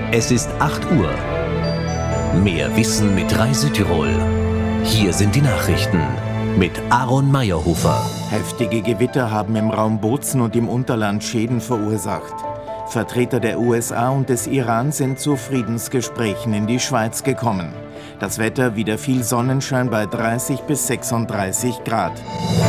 Es ist 8 Uhr. Mehr Wissen mit Reise-Tirol. Hier sind die Nachrichten mit Aaron Meyerhofer. Heftige Gewitter haben im Raum Bozen und im Unterland Schäden verursacht. Vertreter der USA und des Iran sind zu Friedensgesprächen in die Schweiz gekommen. Das Wetter wieder viel Sonnenschein bei 30 bis 36 Grad.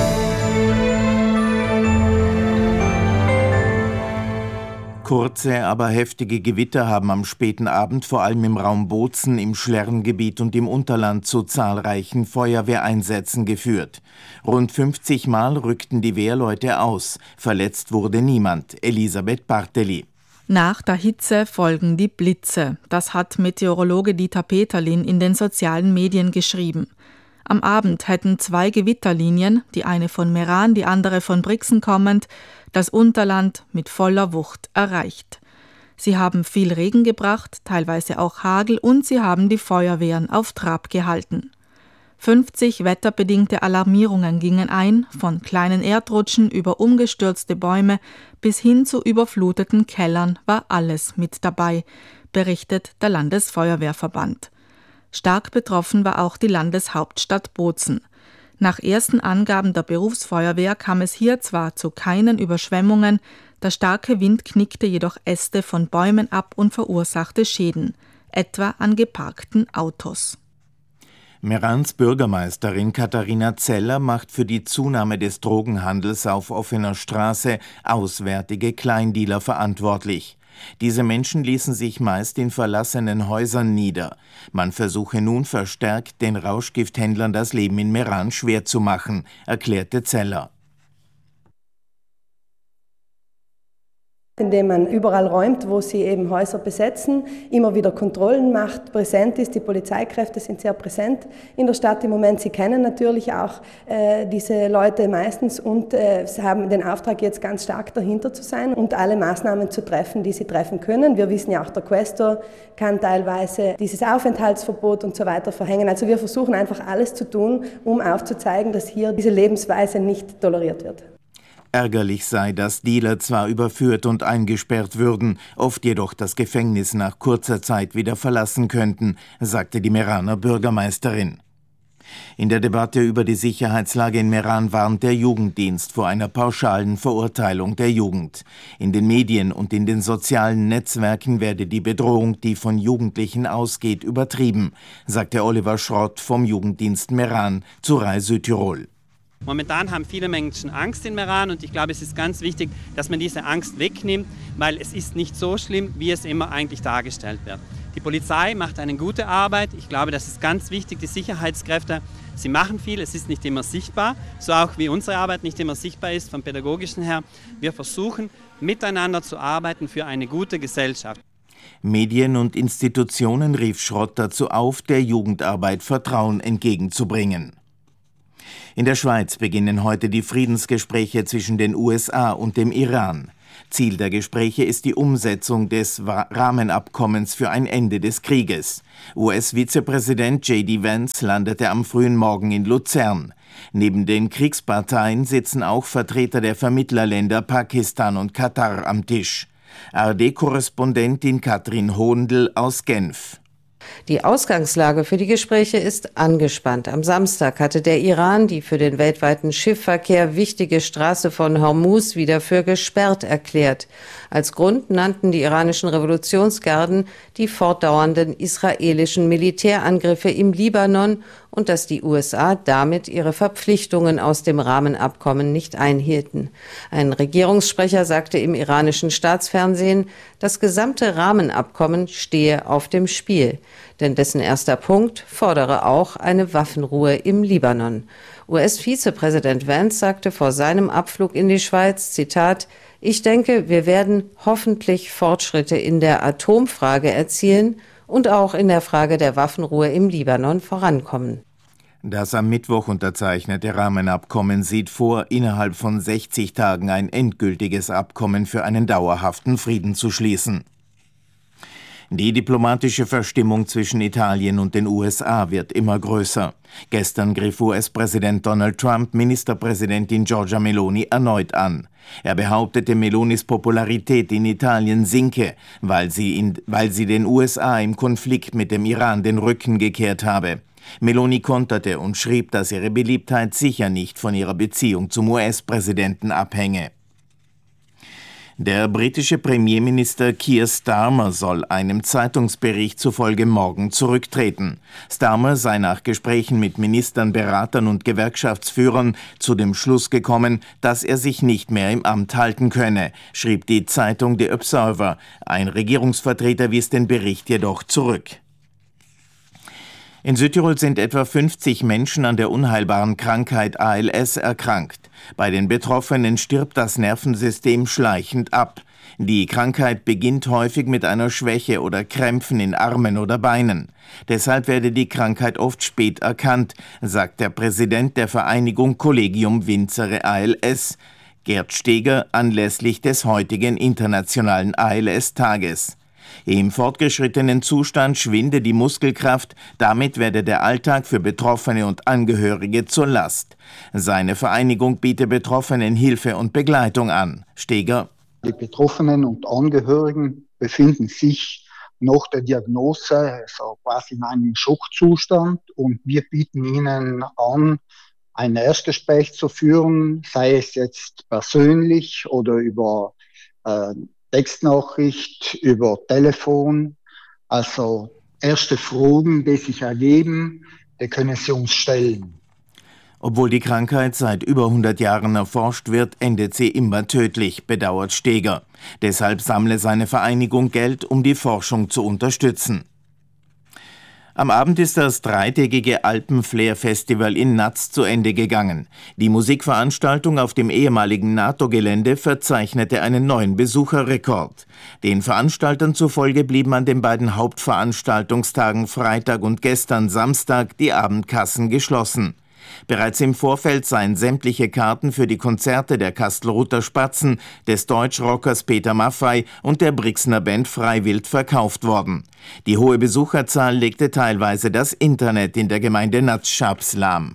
Kurze, aber heftige Gewitter haben am späten Abend vor allem im Raum Bozen, im Schlerngebiet und im Unterland zu zahlreichen Feuerwehreinsätzen geführt. Rund 50 Mal rückten die Wehrleute aus. Verletzt wurde niemand. Elisabeth Barteli. Nach der Hitze folgen die Blitze. Das hat Meteorologe Dieter Peterlin in den sozialen Medien geschrieben. Am Abend hätten 2 Gewitterlinien, die eine von Meran, die andere von Brixen kommend, das Unterland mit voller Wucht erreicht. Sie haben viel Regen gebracht, teilweise auch Hagel, und sie haben die Feuerwehren auf Trab gehalten. 50 wetterbedingte Alarmierungen gingen ein, von kleinen Erdrutschen über umgestürzte Bäume bis hin zu überfluteten Kellern war alles mit dabei, berichtet der Landesfeuerwehrverband. Stark betroffen war auch die Landeshauptstadt Bozen. Nach ersten Angaben der Berufsfeuerwehr kam es hier zwar zu keinen Überschwemmungen, der starke Wind knickte jedoch Äste von Bäumen ab und verursachte Schäden, etwa an geparkten Autos. Merans Bürgermeisterin Katharina Zeller macht für die Zunahme des Drogenhandels auf offener Straße auswärtige Kleindealer verantwortlich. Diese Menschen ließen sich meist in verlassenen Häusern nieder. Man versuche nun verstärkt, den Rauschgifthändlern das Leben in Meran schwer zu machen, erklärte Zeller. Indem man überall räumt, wo sie eben Häuser besetzen, immer wieder Kontrollen macht, präsent ist. Die Polizeikräfte sind sehr präsent in der Stadt im Moment. Sie kennen natürlich auch diese Leute meistens und sie haben den Auftrag, jetzt ganz stark dahinter zu sein und alle Maßnahmen zu treffen, die sie treffen können. Wir wissen ja auch, der Questor kann teilweise dieses Aufenthaltsverbot und so weiter verhängen. Also wir versuchen einfach alles zu tun, um aufzuzeigen, dass hier diese Lebensweise nicht toleriert wird. Ärgerlich sei, dass Dealer zwar überführt und eingesperrt würden, oft jedoch das Gefängnis nach kurzer Zeit wieder verlassen könnten, sagte die Meraner Bürgermeisterin. In der Debatte über die Sicherheitslage in Meran warnt der Jugenddienst vor einer pauschalen Verurteilung der Jugend. In den Medien und in den sozialen Netzwerken werde die Bedrohung, die von Jugendlichen ausgeht, übertrieben, sagte Oliver Schrott vom Jugenddienst Meran zu Reise-Tirol. Momentan haben viele Menschen Angst in Meran und ich glaube, es ist ganz wichtig, dass man diese Angst wegnimmt, weil es ist nicht so schlimm, wie es immer eigentlich dargestellt wird. Die Polizei macht eine gute Arbeit. Ich glaube, das ist ganz wichtig. Die Sicherheitskräfte, sie machen viel, es ist nicht immer sichtbar, so auch wie unsere Arbeit nicht immer sichtbar ist vom Pädagogischen her. Wir versuchen, miteinander zu arbeiten für eine gute Gesellschaft. Medien und Institutionen rief Schrott dazu auf, der Jugendarbeit Vertrauen entgegenzubringen. In der Schweiz beginnen heute die Friedensgespräche zwischen den USA und dem Iran. Ziel der Gespräche ist die Umsetzung des Rahmenabkommens für ein Ende des Krieges. US-Vizepräsident J.D. Vance landete am frühen Morgen in Luzern. Neben den Kriegsparteien sitzen auch Vertreter der Vermittlerländer Pakistan und Katar am Tisch. ARD-Korrespondentin Katrin Hohendl aus Genf. Die Ausgangslage für die Gespräche ist angespannt. Am Samstag hatte der Iran die für den weltweiten Schiffverkehr wichtige Straße von Hormuz wieder für gesperrt erklärt. Als Grund nannten die iranischen Revolutionsgarden die fortdauernden israelischen Militärangriffe im Libanon und dass die USA damit ihre Verpflichtungen aus dem Rahmenabkommen nicht einhielten. Ein Regierungssprecher sagte im iranischen Staatsfernsehen, das gesamte Rahmenabkommen stehe auf dem Spiel. Denn dessen erster Punkt fordere auch eine Waffenruhe im Libanon. US-Vizepräsident Vance sagte vor seinem Abflug in die Schweiz, Zitat, ich denke, wir werden hoffentlich Fortschritte in der Atomfrage erzielen und auch in der Frage der Waffenruhe im Libanon vorankommen. Das am Mittwoch unterzeichnete Rahmenabkommen sieht vor, innerhalb von 60 Tagen ein endgültiges Abkommen für einen dauerhaften Frieden zu schließen. Die diplomatische Verstimmung zwischen Italien und den USA wird immer größer. Gestern griff US-Präsident Donald Trump Ministerpräsidentin Giorgia Meloni erneut an. Er behauptete, Melonis Popularität in Italien sinke, weil sie den USA im Konflikt mit dem Iran den Rücken gekehrt habe. Meloni konterte und schrieb, dass ihre Beliebtheit sicher nicht von ihrer Beziehung zum US-Präsidenten abhänge. Der britische Premierminister Keir Starmer soll einem Zeitungsbericht zufolge morgen zurücktreten. Starmer sei nach Gesprächen mit Ministern, Beratern und Gewerkschaftsführern zu dem Schluss gekommen, dass er sich nicht mehr im Amt halten könne, schrieb die Zeitung The Observer. Ein Regierungsvertreter wies den Bericht jedoch zurück. In Südtirol sind etwa 50 Menschen an der unheilbaren Krankheit ALS erkrankt. Bei den Betroffenen stirbt das Nervensystem schleichend ab. Die Krankheit beginnt häufig mit einer Schwäche oder Krämpfen in Armen oder Beinen. Deshalb werde die Krankheit oft spät erkannt, sagt der Präsident der Vereinigung Collegium Vincere ALS, Gerd Steger, anlässlich des heutigen internationalen ALS-Tages. Im fortgeschrittenen Zustand schwinde die Muskelkraft, damit werde der Alltag für Betroffene und Angehörige zur Last. Seine Vereinigung biete Betroffenen Hilfe und Begleitung an. Steger: Die Betroffenen und Angehörigen befinden sich nach der Diagnose, also quasi in einem Schockzustand, und wir bieten ihnen an, ein Erstgespräch zu führen, sei es jetzt persönlich oder über Textnachricht, über Telefon. Also erste Fragen, die sich ergeben, die können Sie uns stellen. Obwohl die Krankheit seit über 100 Jahren erforscht wird, endet sie immer tödlich, bedauert Steger. Deshalb sammle seine Vereinigung Geld, um die Forschung zu unterstützen. Am Abend ist das dreitägige Alpenflair-Festival in Natz zu Ende gegangen. Die Musikveranstaltung auf dem ehemaligen NATO-Gelände verzeichnete einen neuen Besucherrekord. Den Veranstaltern zufolge blieben an den beiden Hauptveranstaltungstagen Freitag und gestern Samstag die Abendkassen geschlossen. Bereits im Vorfeld seien sämtliche Karten für die Konzerte der Kastelruther Spatzen, des Deutschrockers Peter Maffay und der Brixner Band Freiwild verkauft worden. Die hohe Besucherzahl legte teilweise das Internet in der Gemeinde Natz-Schaps lahm.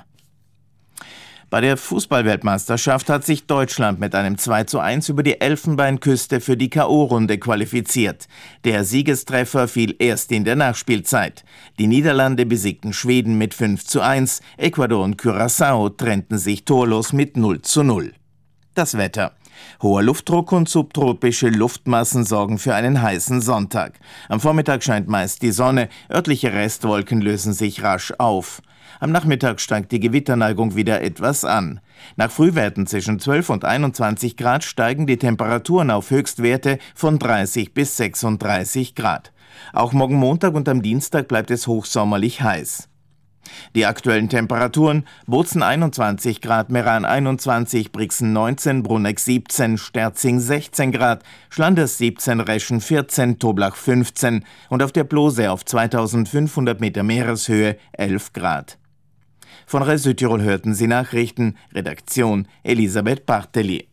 Bei der Fußballweltmeisterschaft hat sich Deutschland mit einem 2:1 über die Elfenbeinküste für die K.O.-Runde qualifiziert. Der Siegestreffer fiel erst in der Nachspielzeit. Die Niederlande besiegten Schweden mit 5:1, Ecuador und Curaçao trennten sich torlos mit 0:0. Das Wetter. Hoher Luftdruck und subtropische Luftmassen sorgen für einen heißen Sonntag. Am Vormittag scheint meist die Sonne, örtliche Restwolken lösen sich rasch auf. Am Nachmittag steigt die Gewitterneigung wieder etwas an. Nach Frühwerten zwischen 12 und 21 Grad steigen die Temperaturen auf Höchstwerte von 30 bis 36 Grad. Auch morgen Montag und am Dienstag bleibt es hochsommerlich heiß. Die aktuellen Temperaturen: Bozen 21 Grad, Meran 21, Brixen 19, Bruneck 17, Sterzing 16 Grad, Schlanders 17, Reschen 14, Toblach 15 und auf der Plose auf 2500 Meter Meereshöhe 11 Grad. Von RAI Südtirol hörten Sie Nachrichten. Redaktion Elisabeth Barteli.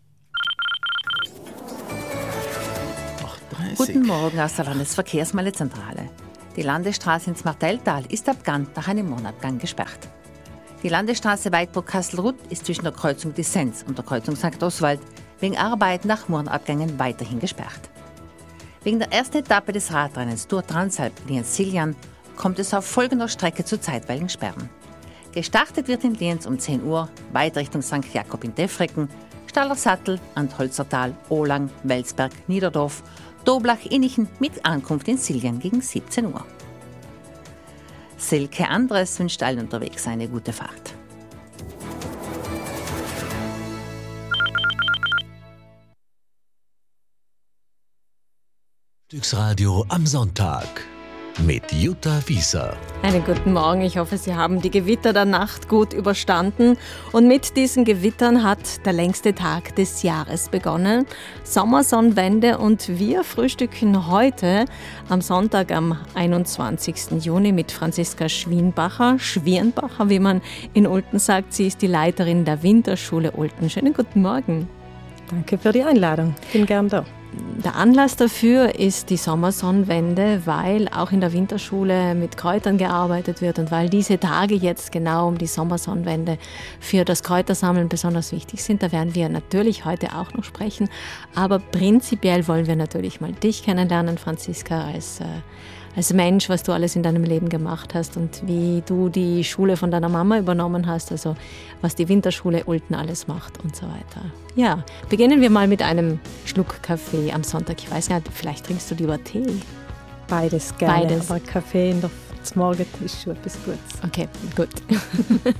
Guten Morgen aus der Landesverkehrsmeldezentrale. Die Landesstraße ins Martelltal ist ab Gant nach einem Mohnabgang gesperrt. Die Landesstraße Weidburg-Kastelruth ist zwischen der Kreuzung Dissens und der Kreuzung St. Oswald wegen Arbeit nach Mohnabgängen weiterhin gesperrt. Wegen der ersten Etappe des Radrennens Tour Transalp Lienz-Siljan kommt es auf folgender Strecke zu zeitweiligen Sperren. Gestartet wird in Lienz um 10 Uhr, weiter Richtung St. Jakob in Defrecken, Stallersattel, Antholzertal, Ohlang, Welsberg, Niederdorf, Doblach, Innichen mit Ankunft in Siljan gegen 17 Uhr. Silke Andres wünscht allen unterwegs eine gute Fahrt. Frühstücksradio am Sonntag mit Jutta Wieser. Einen guten Morgen. Ich hoffe, Sie haben die Gewitter der Nacht gut überstanden. Und mit diesen Gewittern hat der längste Tag des Jahres begonnen. Sommersonnenwende, und wir frühstücken heute am Sonntag, am 21. Juni mit Franziska Schwirnbacher, wie man in Olten sagt. Sie ist die Leiterin der Winterschule Olten. Schönen guten Morgen. Danke für die Einladung. Ich bin gern da. Der Anlass dafür ist die Sommersonnenwende, weil auch in der Winterschule mit Kräutern gearbeitet wird und weil diese Tage jetzt genau um die Sommersonnenwende für das Kräutersammeln besonders wichtig sind. Da werden wir natürlich heute auch noch sprechen, aber prinzipiell wollen wir natürlich mal dich kennenlernen, Franziska, als Mensch, was du alles in deinem Leben gemacht hast und wie du die Schule von deiner Mama übernommen hast, also was die Winterschule Ulten alles macht und so weiter. Ja, beginnen wir mal mit einem Schluck Kaffee am Sonntag. Ich weiß nicht, vielleicht trinkst du lieber Tee? Beides gerne, aber Kaffee zum Morgen ist schon etwas Gutes. Okay, gut.